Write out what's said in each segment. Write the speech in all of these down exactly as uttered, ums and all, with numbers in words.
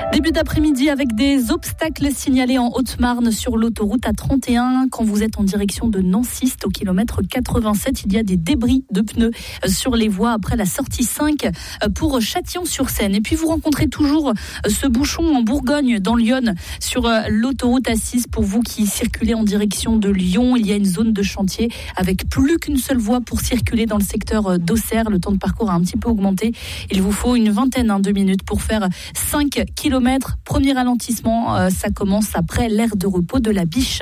Début d'après-midi avec des obstacles signalés en Haute-Marne sur l'autoroute A trente et un. Quand vous êtes en direction de Nancy, au kilomètre quatre-vingt-sept, il y a des débris de pneus sur les voies après la sortie cinq pour Châtillon-sur-Seine. Et puis vous rencontrez toujours ce bouchon en Bourgogne, dans l'Yonne, sur l'autoroute A six. Pour vous qui circulez en direction de Lyon, il y a une zone de chantier avec plus qu'une seule voie pour circuler dans le secteur d'Auxerre. Le temps de parcours a un petit peu augmenté. Il vous faut une vingtaine de minutes pour faire cinq kilomètres. Premier ralentissement, euh, ça commence après l'aire de repos de la Biche.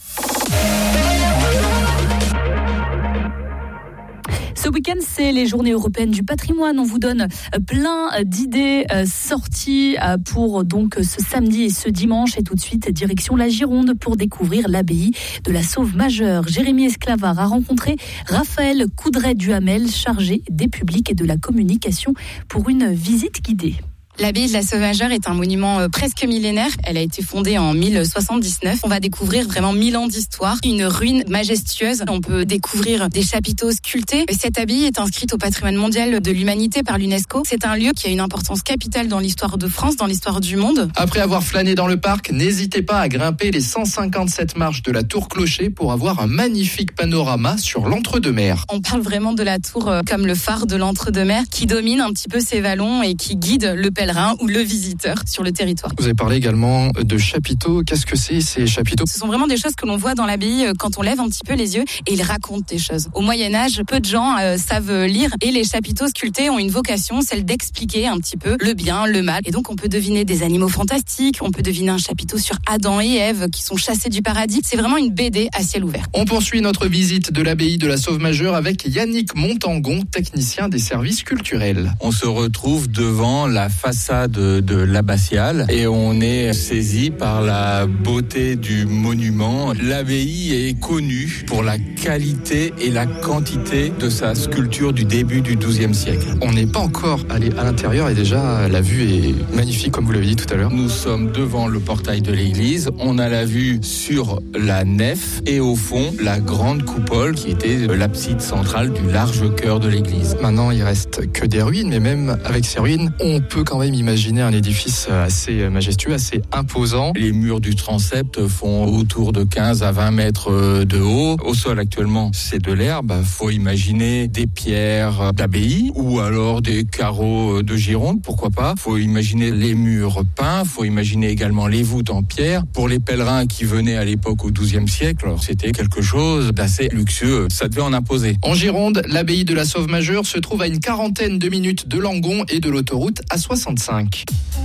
Ce week-end, c'est les journées européennes du patrimoine. On vous donne plein d'idées euh, sorties euh, pour donc ce samedi et ce dimanche. Et tout de suite, direction la Gironde pour découvrir l'abbaye de la Sauve-Majeure. Jérémy Esclavard a rencontré Raphaël Coudray-Duhamel, chargé des publics et de la communication, pour une visite guidée. L'abbaye de la Sauve-Majeure est un monument euh, presque millénaire. Elle a été fondée en mille soixante-dix-neuf. On va découvrir vraiment mille ans d'histoire, une ruine majestueuse. On peut découvrir des chapiteaux sculptés. Cette abbaye est inscrite au patrimoine mondial de l'humanité par l'UNESCO. C'est un lieu qui a une importance capitale dans l'histoire de France, dans l'histoire du monde. Après avoir flâné dans le parc, n'hésitez pas à grimper les cent cinquante-sept marches de la tour Clocher pour avoir un magnifique panorama sur l'Entre-deux-Mers. On parle vraiment de la tour euh, comme le phare de l'Entre-deux-Mers qui domine un petit peu ces vallons et qui guide le pèlerin ou le visiteur sur le territoire. Vous avez parlé également de chapiteaux. Qu'est-ce que c'est ces chapiteaux ? Ce sont vraiment des choses que l'on voit dans l'abbaye quand on lève un petit peu les yeux et ils racontent des choses. Au Moyen-Âge, peu de gens euh, savent lire et les chapiteaux sculptés ont une vocation, celle d'expliquer un petit peu le bien, le mal. Et donc on peut deviner des animaux fantastiques, on peut deviner un chapiteau sur Adam et Ève qui sont chassés du paradis. C'est vraiment une B D à ciel ouvert. On poursuit notre visite de l'abbaye de la Sauve-Majeure avec Yannick Montangon, technicien des services culturels. On se retrouve devant la façade De, de l'abbatiale et on est saisi par la beauté du monument. L'abbaye est connue pour la qualité et la quantité de sa sculpture du début du douzième siècle. On n'est pas encore allé à l'intérieur et déjà la vue est magnifique comme vous l'avez dit tout à l'heure. Nous sommes devant le portail de l'église, on a la vue sur la nef et au fond la grande coupole qui était l'abside centrale du large chœur de l'église. Maintenant il reste que des ruines, mais même avec ces ruines on peut quand même imaginer un édifice assez majestueux, assez imposant. Les murs du transept font autour de quinze à vingt mètres de haut. Au sol actuellement, c'est de l'herbe. Faut imaginer des pierres d'abbaye ou alors des carreaux de Gironde, pourquoi pas. Faut imaginer les murs peints, faut imaginer également les voûtes en pierre. Pour les pèlerins qui venaient à l'époque au douzième siècle, alors c'était quelque chose d'assez luxueux. Ça devait en imposer. En Gironde, l'abbaye de la Sauve-Majeure se trouve à une quarantaine de minutes de Langon et de l'autoroute A soixante-cinq.